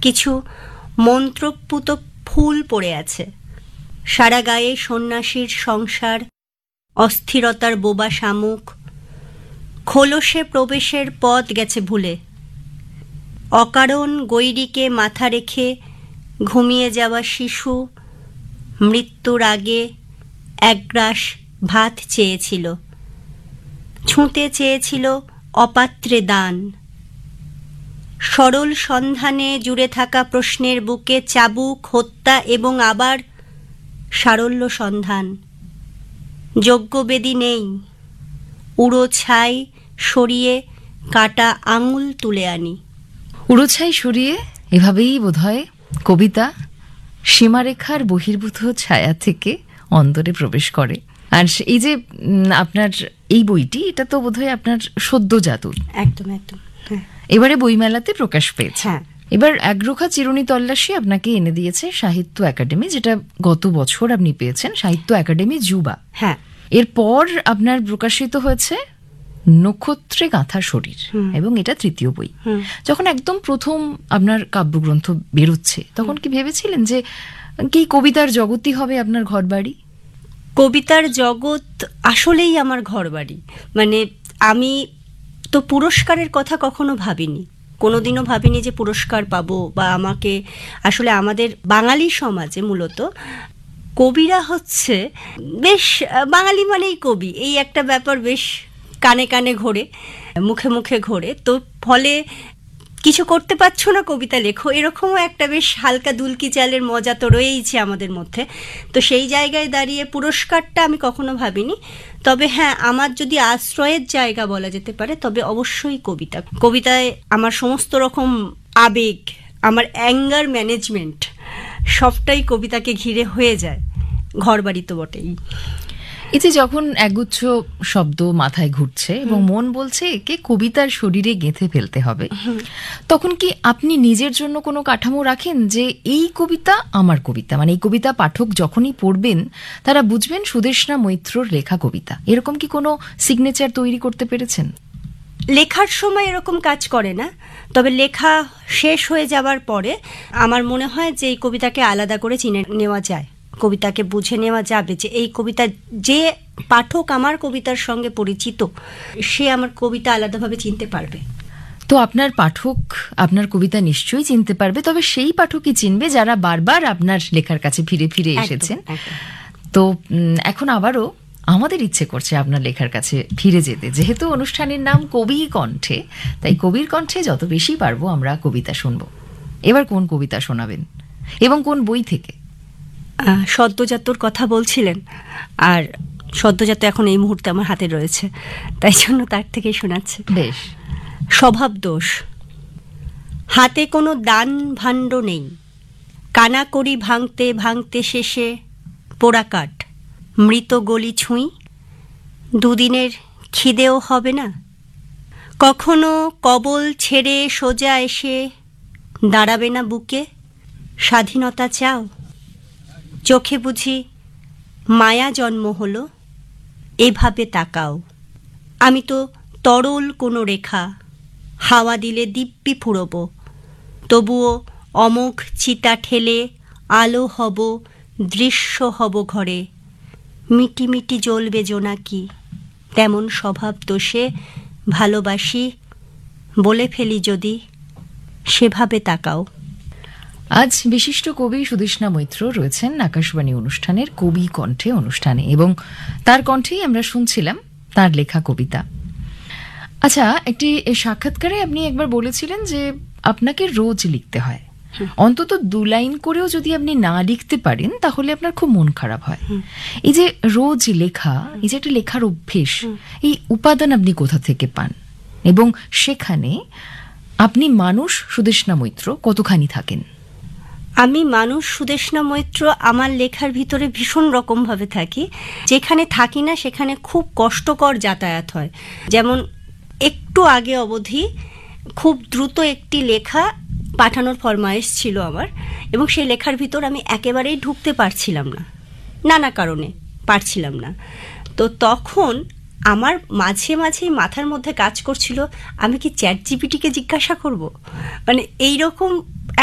কিছু মন্ত্রপুত ফুল পড়ে আছে। সারা গায়ে সন্ন্যাসীর সংসার, অস্থিরতার বোবা শামুক, খোলসে প্রবেশের পথ গেছে ভুলে। অকারণ গৈরিকে মাথা রেখে ঘুমিয়ে যাওয়া শিশু মৃত্যুর আগে একগ্রাস ভাত চেয়েছিল, ছুঁতে চেয়েছিল অপাত্রে দান। সরল সন্ধানে জুড়ে থাকা প্রশ্নের বুকে চাবুক, হত্যা এবং আবার সারল্য সন্ধান। যজ্ঞবেদী নেই, উড়ো ছাই সরিয়ে কাটা আঙুল তুলে আনি। উড়োছাই সরিয়ে এভাবেই বোধহয় কবিতা সীমারেখার বহির্ভূত ছায়া থেকে অন্তরে প্রবেশ করে। আর এই যে আপনার এই বইটি, এটা তো বোধহয় আপনার সদ্যজাত। একদম একদম। এবারে বইমেলাতে প্রকাশ পেয়েছে। হ্যাঁ। এবার একরোখা চিরুনি তল্লাশি আপনাকে এনে দিয়েছে সাহিত্য একাডেমি, যেটা গত বছর আপনি পেয়েছেন সাহিত্য একাডেমি যুবা। হ্যাঁ। এরপর আপনার প্রকাশিত হয়েছে নক্ষত্রে গাঁথা শরীর, এবং এটা তৃতীয় বই। যখন একদম প্রথম আপনার কাব্যগ্রন্থ বেরোচ্ছে, তখন কি ভেবেছিলেন যে কি কবিতার জগতই হবে আপনার ঘরবাড়ি? কবিতার জগৎ আসলেই আমার ঘরবাড়ি। মানে আমি তো পুরস্কারের কথা কখনো ভাবিনি, কোনোদিনও ভাবিনি যে পুরস্কার পাবো, বা আমাকে আসলে আমাদের বাঙালি সমাজে মূলত কবিরা হচ্ছে বেশ, বাঙালি মানেই কবি, এই একটা ব্যাপার বেশ কানে কানে ঘোরে, মুখে মুখে ঘোরে। তো ফলে কিছু করতে পারছো না, কবিতা লেখো, এরকমও একটা বেশ হালকা দুলকি চালের মজা তো রয়েইছে আমাদের মধ্যে। তো সেই জায়গায় দাঁড়িয়ে পুরস্কারটা আমি কখনো ভাবিনি। তবে হ্যাঁ, আমার যদি আশ্রয়ের জায়গা বলা যেতে পারে, তবে অবশ্যই কবিতা। কবিতায় আমার সমস্ত রকম আবেগ, আমার অ্যাঙ্গার ম্যানেজমেন্ট সবটাই কবিতাকে ঘিরে হয়ে যায়। ঘরবাড়ি তো বটেই। এই যে যখন একগুচ্ছ শব্দ মাথায় ঘুরছে এবং মন বলছে একে কবিতার শরীরে গেঁথে ফেলতে হবে, তখন কি আপনি নিজের জন্য কোনো কাঠামো রাখেন যে এই কবিতা আমার কবিতা, মানে এই কবিতা পাঠক যখনই পড়বেন তারা বুঝবেন সুদেষ্ণা মৈত্রর লেখা কবিতা? এরকম কি কোনো সিগনেচার তৈরি করতে পেরেছেন? লেখার সময় এরকম কাজ করে না, তবে লেখা শেষ হয়ে যাবার পরে আমার মনে হয় যে এই কবিতাকে আলাদা করে চিনে নেওয়া যায়, কবিতাকে বুঝে নেওয়া যাবে যে এই কবিতা, যে পাঠক আমার কবিতার সঙ্গে পরিচিত, সে আমার কবিতা আলাদাভাবে চিনতে পারবে। তো আপনার পাঠক আপনার কবিতা নিশ্চয়ই চিনতে পারবে, তবে সেই পাঠকই চিনবে যারা বারবার আপনার লেখার কাছে ফিরে ফিরে এসেছেন। তো এখন আবারও আমাদের ইচ্ছে করছে আপনার লেখার কাছে ফিরে যেতে, যেহেতু অনুষ্ঠানের নাম কবি কণ্ঠে, তাই কবির কণ্ঠে যত বেশি পারবো আমরা কবিতা শুনবো। এবার কোন কবিতা শোনাবেন এবং কোন বই থেকে? সদ্যজাতর কথা বলছিলেন, আর সদ্যজাত এখন এই মুহূর্তে আমার হাতে রয়েছে, তাই জন্য তার থেকেই শোনাচ্ছে। বেশ। স্বভাব দোষ। হাতে কোনো দান ভাণ্ড নেই, কানা করি ভাঙতে ভাঙতে শেষে পোড়া কাঠ, মৃত গলি ছুঁই, দুদিনের খিদেও হবে না। কখনো কবল ছেড়ে সোজা এসে দাঁড়াবে না বুকে, স্বাধীনতা চাও, চোখে বুঝি মায়া জন্ম হলো, এভাবে তাকাও। আমি তো তরল কোনো রেখা, হাওয়া দিলে দিব্যি ফুরব, তবুও অমোঘ চিতা ঠেলে আলো হব, দৃশ্য হব ঘরে, মিটি মিটি জ্বলবে জোনাকি, তেমন স্বভাব দোষে ভালোবাসি, বলে ফেলি যদি, সেভাবে তাকাও। আজ বিশিষ্ট কবি সুদেষ্ণা মৈত্র রয়েছেন আকাশবাণী অনুষ্ঠানের কবি কণ্ঠে অনুষ্ঠানে, এবং তার কণ্ঠেই আমরা শুনছিলাম তার লেখা কবিতা। আচ্ছা, একটি সাক্ষাৎকারে আপনি একবার বলেছিলেন যে আপনাকে রোজ লিখতে হয়, অন্তত 2 লাইন করেও যদি আপনি না লিখতে পারেন তাহলে আপনার খুব মন খারাপ হয়। এই যে রোজ লেখা, এই যে একটা লেখার অভ্যেস, এই উপাদান আপনি কোথা থেকে পান, এবং সেখানে আপনি মানুষ সুদেষ্ণা মৈত্র কতখানি থাকেন? আমি মানুষ সুদেষ্ণা মৈত্র আমার লেখার ভিতরে ভীষণ রকমভাবে থাকি। যেখানে থাকি না সেখানে খুব কষ্টকর যাতায়াত হয়। যেমন একটু আগে অবধি খুব দ্রুত একটি লেখা পাঠানোর ফরমায়েশ ছিল আমার, এবং সেই লেখার ভিতর আমি একেবারেই ঢুকতে পারছিলাম না, নানা কারণে পারছিলাম না। তো তখন আমার মাঝে মাঝে মাথার মধ্যে কাজ করছিল, আমি কি চ্যাট জিপিটিকে জিজ্ঞাসা করব? মানে এইরকম